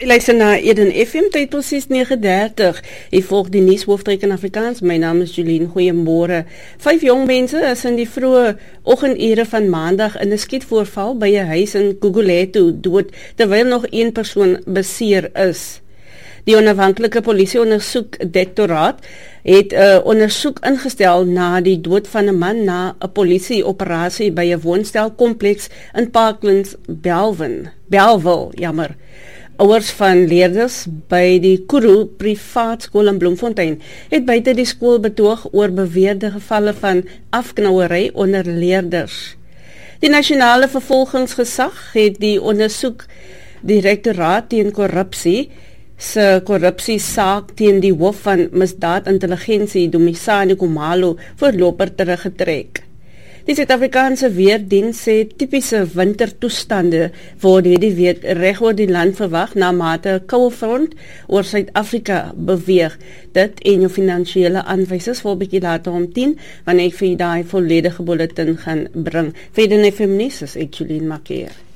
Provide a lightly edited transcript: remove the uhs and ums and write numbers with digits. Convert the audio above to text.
Luister na Eden FM, tyd precies 9:30. Ek volg die nuushoofdryk in Afrikaans. My naam is Julien. Goeiemôre. 5 jong mense is in die vroeë oggendure van Maandag in 'n skietvoorval by 'n huis in Gugulethu dood, terwyl nog een persoon beseer is. Die onafhanklike polisieondersoekdirektoraat het 'n ondersoek ingestel na die dood van 'n man na 'n polisieoperasie by 'n woonstelkompleks in Parklands, Bellville. Ouers van leerders by die Kuru privaat skool in Bloemfontein het buite die skool betoog oor beweerde gevalle van afknouery onder leerders. Die nasionale vervolgingsgesag het die ondersoekdirektoraat teen korrupsie se korrupsiesaak teen die hoof van misdaadintelligensie Dumisani Khumalo voorlopig teruggetrek. Die Suid-Afrikaanse weerdiens sê tipiese wintertoestande word hierdie week reg oor die land verwag na mate 'n koue front oor Suid-Afrika beweeg. Dit en jou finansiële aanwysers vir 'n bietjie later om 10, wanneer ek vir daai volledige bulletin gaan bring. Verder net feministes, ek Julien Makeer.